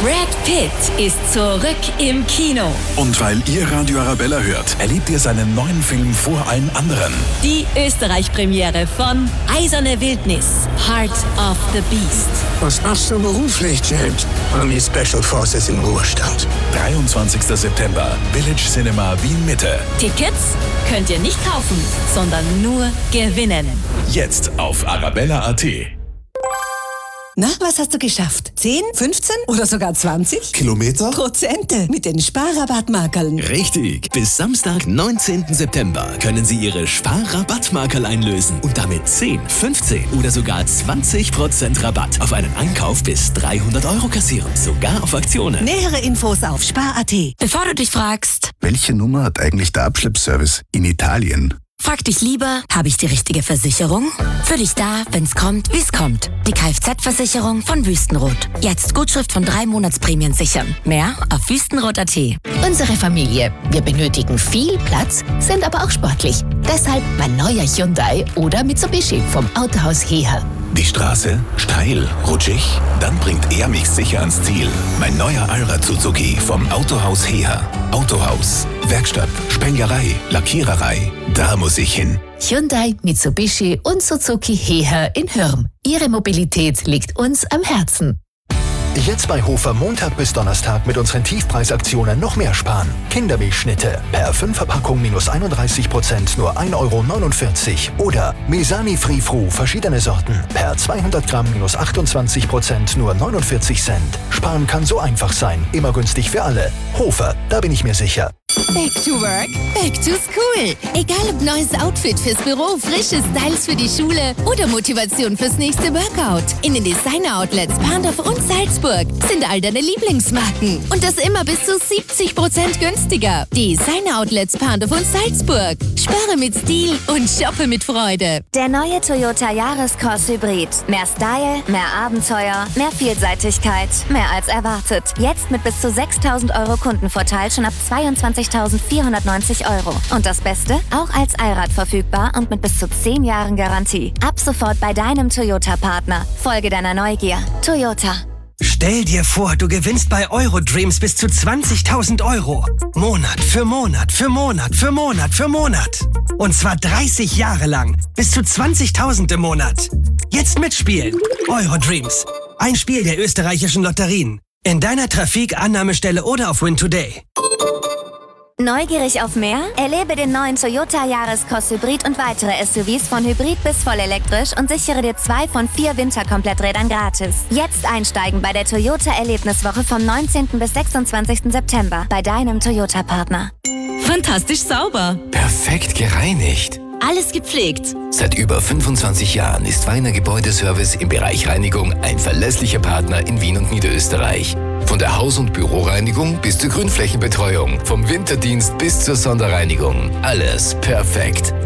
Brad Pitt ist zurück im Kino. Und weil ihr Radio Arabella hört, erlebt ihr seinen neuen Film vor allen anderen. Die Österreich-Premiere von Eiserne Wildnis, Heart of the Beast. Was machst du beruflich, James? Army Special Forces im Ruhestand. 23. September, Village Cinema Wien Mitte. Tickets könnt ihr nicht kaufen, sondern nur gewinnen. Jetzt auf arabella.at. Na, was hast du geschafft? 10, 15 oder sogar 20? Kilometer? Prozente mit den Sparrabattmarkerln. Richtig. Bis Samstag, 19. September können Sie Ihre Sparrabattmarkerl einlösen und damit 10, 15 oder sogar 20% Rabatt auf einen Einkauf bis 300 € kassieren. Sogar auf Aktionen. Nähere Infos auf spar.at. Bevor du dich fragst, Welche Nummer hat eigentlich der Abschleppservice in Italien? frag dich lieber, habe ich die richtige Versicherung? Für dich da, wenn's kommt, wie's kommt. Die Kfz-Versicherung von Wüstenrot. Jetzt Gutschrift von 3 Monatsprämien sichern. Mehr auf wüstenrot.at. Unsere Familie. Wir benötigen viel Platz, sind aber auch sportlich. Deshalb mein neuer Hyundai oder Mitsubishi vom Autohaus Heher. Die Straße? Steil? Rutschig? Dann bringt er mich sicher ans Ziel. Mein neuer Allrad Suzuki vom Autohaus Heher. Autohaus, Werkstatt, Spenglerei, Lackiererei. Da muss ich hin. Hyundai, Mitsubishi und Suzuki Heher in Hürm. Ihre Mobilität liegt uns am Herzen. Jetzt bei Hofer Montag bis Donnerstag mit unseren Tiefpreisaktionen noch mehr sparen. Kindermilchschnitte per 5er-Packung minus 31% nur 1,49 €. Oder Mesani Free Fru verschiedene Sorten per 200 Gramm minus 28% nur 49 Cent. Sparen kann so einfach sein. Immer günstig für alle. Hofer, da bin ich mir sicher. Back to work, back to school. Egal ob neues Outfit fürs Büro, frische Styles für die Schule oder Motivation fürs nächste Workout. In den Designer-Outlets Pandorf und Salzburg sind all deine Lieblingsmarken. Und das immer bis zu 70% günstiger. Designer-Outlets Pandorf und Salzburg. Spare mit Stil und shoppe mit Freude. Der neue Toyota Yaris-Cross Hybrid. Mehr Style, mehr Abenteuer, mehr Vielseitigkeit, mehr als erwartet. Jetzt mit bis zu 6.000 € Kundenvorteil schon ab 22.490 €. Und das Beste? Auch als Allrad verfügbar und mit bis zu 10 Jahren Garantie. Ab sofort bei deinem Toyota-Partner. Folge deiner Neugier. Toyota. Stell dir vor, du gewinnst bei Eurodreams bis zu 20.000 €. Monat für Monat für Monat für Monat für Monat. Und zwar 30 Jahre lang. Bis zu 20.000 im Monat. Jetzt mitspielen. Eurodreams. Ein Spiel der österreichischen Lotterien. In deiner Trafik, Annahmestelle oder auf Win Today. Neugierig auf mehr? Erlebe den neuen Toyota Yaris-Cross Hybrid und weitere SUVs von Hybrid bis vollelektrisch und sichere dir 2 von 4 Winterkompletträdern gratis. Jetzt einsteigen bei der Toyota-Erlebniswoche vom 19. bis 26. September bei deinem Toyota-Partner. Fantastisch sauber. Perfekt gereinigt. Alles gepflegt. Seit über 25 Jahren ist Weiner Gebäudeservice im Bereich Reinigung ein verlässlicher Partner in Wien und Niederösterreich. Von der Haus- und Büroreinigung bis zur Grünflächenbetreuung, vom Winterdienst bis zur Sonderreinigung. Alles perfekt.